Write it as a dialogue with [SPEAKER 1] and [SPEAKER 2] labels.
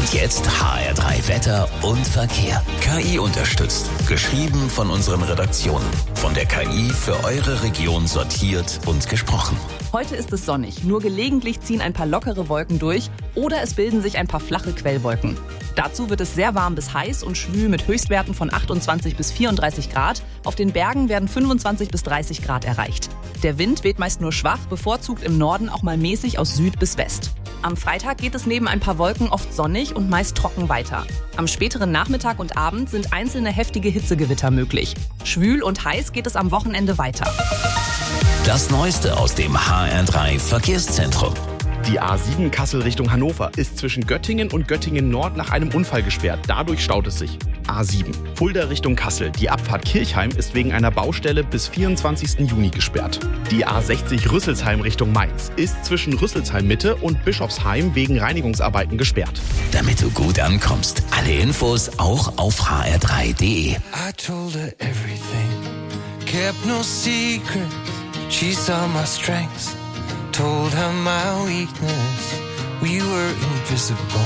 [SPEAKER 1] Und jetzt HR3 Wetter und Verkehr. KI unterstützt. Geschrieben von unseren Redaktionen. Von der KI für eure Region sortiert und gesprochen.
[SPEAKER 2] Heute ist es sonnig, nur gelegentlich ziehen ein paar lockere Wolken durch oder es bilden sich ein paar flache Quellwolken. Dazu wird es sehr warm bis heiß und schwül mit Höchstwerten von 28 bis 34 Grad. Auf den Bergen werden 25 bis 30 Grad erreicht. Der Wind weht meist nur schwach, bevorzugt im Norden auch mal mäßig aus Süd bis West. Am Freitag geht es neben ein paar Wolken oft sonnig und meist trocken weiter. Am späteren Nachmittag und Abend sind einzelne heftige Hitzegewitter möglich. Schwül und heiß geht es am Wochenende weiter.
[SPEAKER 1] Das Neueste aus dem HR3 Verkehrszentrum.
[SPEAKER 3] Die A7 Kassel Richtung Hannover ist zwischen Göttingen und Göttingen Nord nach einem Unfall gesperrt. Dadurch staut es sich. A7 Fulda Richtung Kassel. Die Abfahrt Kirchheim ist wegen einer Baustelle bis 24. Juni gesperrt. Die A60 Rüsselsheim Richtung Mainz ist zwischen Rüsselsheim Mitte und Bischofsheim wegen Reinigungsarbeiten gesperrt.
[SPEAKER 1] Damit du gut ankommst. Alle Infos auch auf hr3.de.
[SPEAKER 4] I told her everything, kept no secrets. She saw my strengths, told her my weakness. We were invisible,